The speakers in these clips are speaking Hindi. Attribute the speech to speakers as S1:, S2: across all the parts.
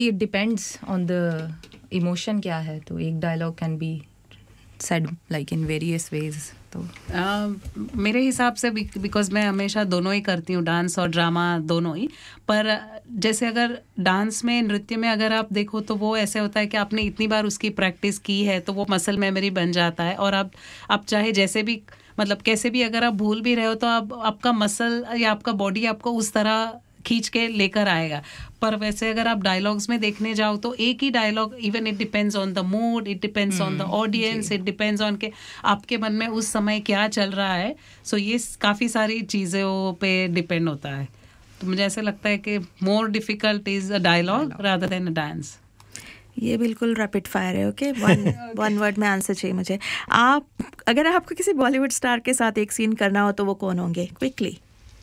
S1: It depends on the emotion क्या है, तो एक dialogue can be said like in various ways. तो
S2: मेरे हिसाब से बिकॉज मैं हमेशा दोनों ही करती हूँ, डांस और ड्रामा दोनों ही। पर जैसे अगर डांस में, नृत्य में अगर आप देखो तो वो ऐसे होता है कि आपने इतनी बार उसकी प्रैक्टिस की है तो वो मसल मेमोरी बन जाता है, और आप चाहे जैसे भी मतलब कैसे भी अगर आप भूल भी रहे हो तो आपका मसल या आपका बॉडी आपको उस तरह खींच के लेकर आएगा। पर वैसे अगर आप डायलॉग्स में देखने जाओ तो एक ही dialogue, even it depends on the mood, it depends on the audience, it depends on के आपके मन में उस समय क्या चल रहा है। सो ये काफ़ी सारी चीज़ों पे डिपेंड होता है। तो मुझे ऐसा लगता है कि more difficult is a dialogue rather than a dance.
S3: ये बिल्कुल रैपिड फायर है। ओके, वन वर्ड में आंसर चाहिए मुझे। अगर आपको किसी बॉलीवुड स्टार के साथ एक सीन करना हो तो वो कौन होंगे? क्विकली।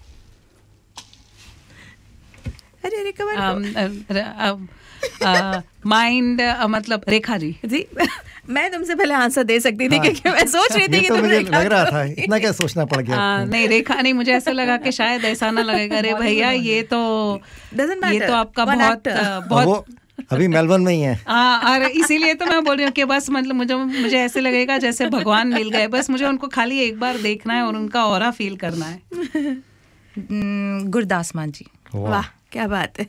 S2: माइंड मतलब रेखा जी।
S3: मैं तुमसे पहले आंसर दे सकती थी क्योंकि मैं सोच रही थी कि
S4: तो मुझे लग रहा था इतना क्या सोचना पड़ गया।
S2: नहीं रेखा नहीं, मुझे ऐसा लगा कि शायद ऐसा ना लगेगा, अरे भैया ये तो आपका बहुत
S4: अभी मेलबर्न में ही है।
S2: और इसीलिए तो मैं बोल रही हूँ कि बस मतलब मुझे ऐसे लगेगा जैसे भगवान मिल गए, बस मुझे उनको खाली एक बार देखना है और उनका ऑरा फील करना है।
S1: गुरदास मान जी।
S3: वाह, क्या बात है।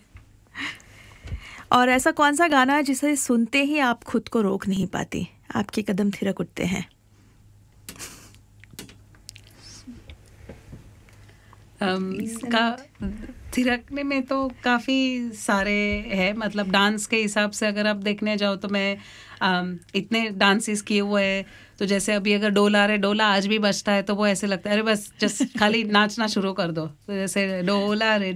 S3: और ऐसा कौन सा गाना है जिसे सुनते ही आप खुद को रोक नहीं पाती, आपके कदम थिरक उठते हैं?
S2: थिरकने में तो काफ़ी सारे हैं, मतलब डांस के हिसाब से अगर आप देखने जाओ तो मैं इतने डांसेस किए हुए हैं। तो जैसे अभी अगर डोला आज भी बजता है तो वो ऐसे लगता है अरे बस जस्ट खाली नाचना शुरू कर दो, तो जैसे डोला रे।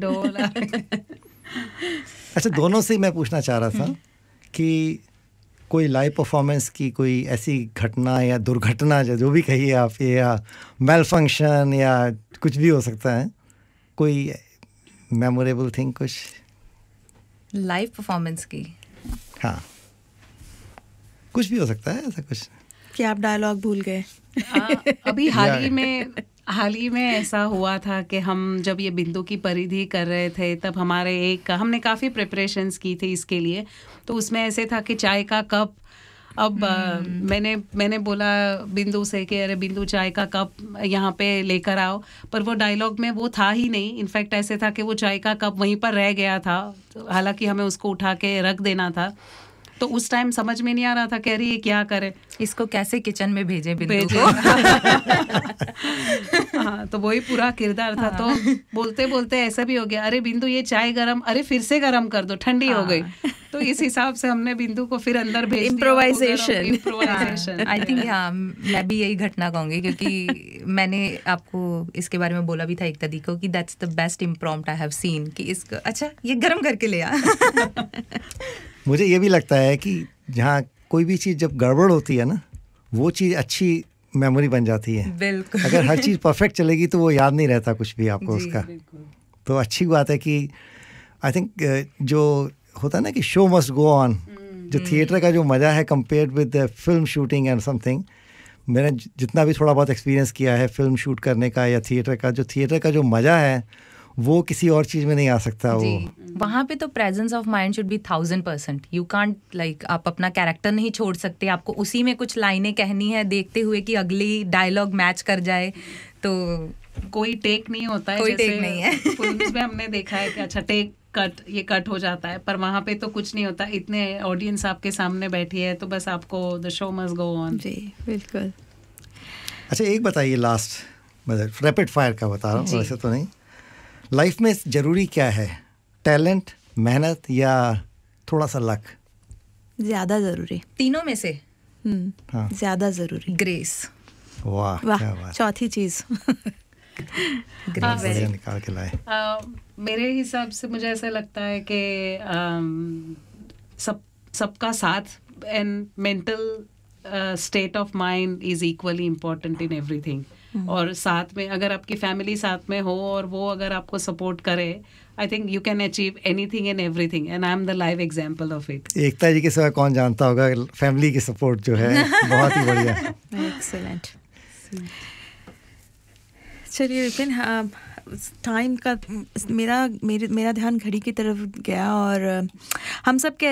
S4: अच्छा, दोनों से मैं पूछना चाह रहा था कि कोई लाइव परफॉर्मेंस की कोई ऐसी घटना या दुर्घटना जो भी कहिए आप, या मेल फंक्शन या कुछ भी हो सकता है, कोई मेमोरेबल थिंग कुछ
S1: लाइव परफॉर्मेंस की?
S4: हाँ, कुछ भी हो सकता है ऐसा कुछ
S3: कि आप डायलॉग भूल गए।
S2: अभी हाल ही में ऐसा हुआ था कि हम जब ये बिंदु की परिधि कर रहे थे तब हमने काफ़ी प्रिपरेशंस की थी इसके लिए। तो उसमें ऐसे था कि चाय का कप, अब मैंने बोला बिंदु से कि अरे बिंदु चाय का कप यहाँ पे लेकर आओ, पर वो डायलॉग में वो था ही नहीं। इनफैक्ट ऐसे था कि वो चाय का कप वहीं पर रह गया था, हालांकि हमें उसको उठा के रख देना था। तो उस टाइम समझ में नहीं आ रहा था कि अरे ये क्या करे,
S1: इसको कैसे किचन में भेजे बिंदु को।
S2: हाँ, तो वही पूरा किरदार था। तो बोलते बोलते ऐसा भी हो गया, अरे बिंदु ये चाय गरम, अरे फिर से गरम कर दो, ठंडी हो गई। तो इस हिसाब से हमने बिंदु को फिर अंदर भेज दिया।
S3: इम्प्रोवाइजेशन।
S1: आई थिंक हाँ, मैं भी यही घटना कहूँगी क्योंकि मैंने आपको इसके बारे में बोला भी था एकता दी को कि that's the best इम्प्रॉम्प्ट I have seen, कि इसको अच्छा ये गरम करके ले आ।
S4: मुझे ये भी लगता है कि जहाँ कोई भी चीज़ जब गड़बड़ होती है ना, वो चीज़ अच्छी मेमोरी बन जाती है।
S1: बिल्कुल।
S4: अगर हर चीज़ परफेक्ट चलेगी तो वो याद नहीं रहता कुछ भी आपको उसका। तो अच्छी बात है कि आई थिंक जो होता है ना कि शो मस्ट गो ऑन, जो थिएटर का जो मज़ा है compared with film shooting and something, मैंने जितना भी थोड़ा बहुत एक्सपीरियंस किया है फिल्म शूट करने का या थिएटर का जो मज़ा है वो किसी और चीज़ में नहीं आ सकता। वो
S1: वहाँ पे तो presence of mind should be 1000%। You can't like आप अपना कैरेक्टर नहीं छोड़ सकते, आपको उसी में कुछ लाइनें कहनी है देखते हुए कि अगली डायलॉग मैच कर जाए। तो
S2: कोई टेक नहीं होता है,
S1: कोई टेक नहीं है।
S2: फिल्म्स में हमने देखा है कि अच्छा टेक ये कट हो जाता है, पर वहाँ पे तो कुछ नहीं होता। इतने ऑडियंस आपके सामने बैठी है तो बस आपको the show must go on.
S3: जी बिल्कुल।
S4: अच्छा, एक बताइए लास्ट, मतलब रैपिड फायर का बता रहा हूँ, वैसे तो नहीं। लाइफ में ज़रूरी क्या है, टैलेंट, मेहनत या थोड़ा सा लक?
S3: ज़्यादा ज़रूरी।
S1: तीनों में से
S4: हाँ,
S3: ज़्यादा ज़रूरी।
S1: ग्रेस।
S4: वाह क्या बात।
S3: चौथी चीज़।
S4: बढ़िया निकाल के लाए।
S2: मेरे हिसाब से मुझे ऐसा लगता है कि सबका साथ and mental state of mind is equally important in everything. और साथ में अगर आपकी फैमिली साथ में हो और वो अगर आपको सपोर्ट करे, I think you can achieve anything and everything, and I am the live example of it.
S4: एकता जी के सिवा कौन जानता होगा फैमिली की सपोर्ट जो है, बहुत ही बढ़िया।
S3: एक्सीलेंट। चलिए विपिन, टाइम का मेरा ध्यान घड़ी की तरफ गया और हम सब